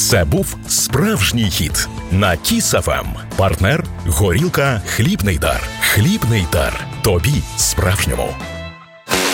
Це був справжній хіт на Кіс ФМ. Партнер – горілка «Хлібний дар». «Хлібний дар». Тобі справжньому.